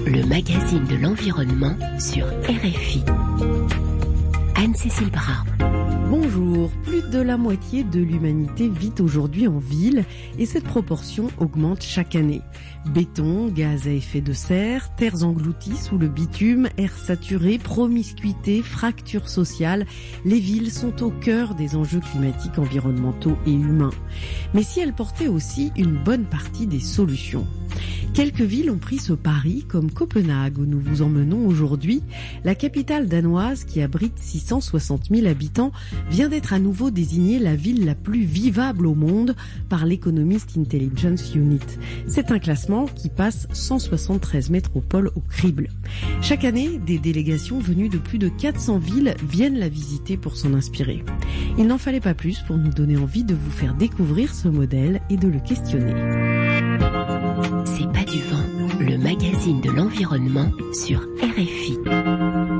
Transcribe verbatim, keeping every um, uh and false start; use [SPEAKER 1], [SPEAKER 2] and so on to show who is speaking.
[SPEAKER 1] le magazine de l'environnement sur R F I. Anne-Cécile Bras.
[SPEAKER 2] Bonjour, plus de la moitié de l'humanité vit aujourd'hui en ville et cette proportion augmente chaque année. Béton, gaz à effet de serre, terres englouties sous le bitume, air saturé, promiscuité, fractures sociales, les villes sont au cœur des enjeux climatiques, environnementaux et humains. Mais si elles portaient aussi une bonne partie des solutions. Quelques villes ont pris ce pari, comme Copenhague, où nous vous emmenons aujourd'hui. La capitale danoise, qui abrite six cent soixante mille habitants, vient d'être à nouveau désignée la ville la plus vivable au monde par l'Economist Intelligence Unit. C'est un classement qui passe cent soixante-treize métropoles au crible. Chaque année, des délégations venues de plus de quatre cents villes viennent la visiter pour s'en inspirer. Il n'en fallait pas plus pour nous donner envie de vous faire découvrir ce modèle et de le questionner.
[SPEAKER 1] C'est pas du vent, le magazine de l'environnement sur R F I.